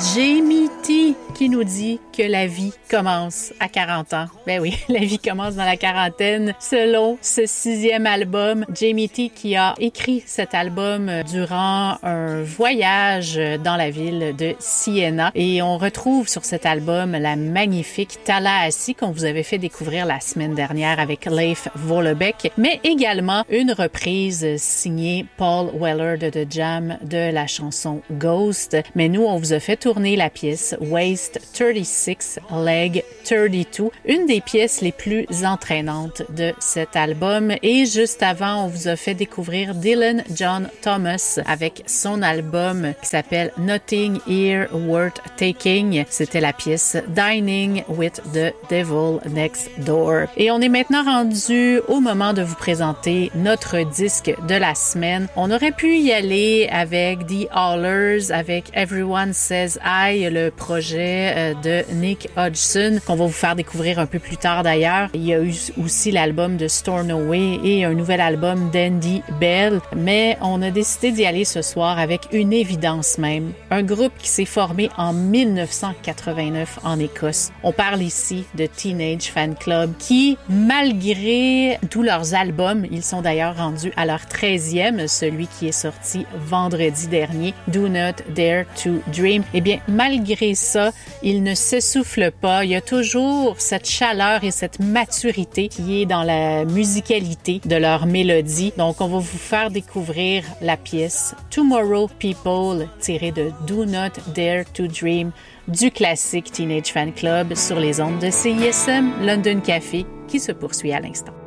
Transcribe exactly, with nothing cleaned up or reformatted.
Jamie T qui nous dit que la vie commence à quarante ans. Ben oui, la vie commence dans la quarantaine selon ce sixième album. Jamie T qui a écrit cet album durant un voyage dans la ville de Siena. Et on retrouve sur cet album la magnifique Tallahassee qu'on vous avait fait découvrir la semaine dernière avec Leif Vollebeck, mais également une reprise signée Paul Weller de The Jam de la chanson Ghost. Mais nous, on vous a fait tourner la pièce Waist trente-six, Leg trente-deux, une des pièces les plus entraînantes de cet album. Et juste avant, on vous a fait découvrir Dylan John Thomas avec son album qui s'appelle Nothing Here Worth Taking. C'était la pièce Dining with the Devil Next Door. Et on est maintenant rendu au moment de vous présenter notre disque de la semaine. On aurait pu y aller avec The Hollers, avec Everyone Says I, le projet de Nick Hodgson, qu'on va vous faire découvrir un peu plus tard d'ailleurs. Il y a eu aussi l'album de Stornoway et un nouvel album d'Andy Bell, mais on a décidé d'y aller ce soir avec une évidence même. Un groupe qui s'est formé en dix-neuf cent quatre-vingt-neuf en Écosse. On parle ici de Teenage Fanclub qui, malgré tous leurs albums, ils sont d'ailleurs rendus à leur treizième, celui qui est sorti vendredi dernier, Do Not Dare to Dream. Eh bien, malgré ça, ils ne s'essoufflent pas. Il y a toujours cette chaleur et cette maturité qui est dans la musicalité de leur mélodie. Donc, on va vous faire découvrir la pièce Tomorrow People, tirée de Do Not Dare to Dream, du classique Teenage Fanclub sur les ondes de C I S M London Café qui se poursuit à l'instant.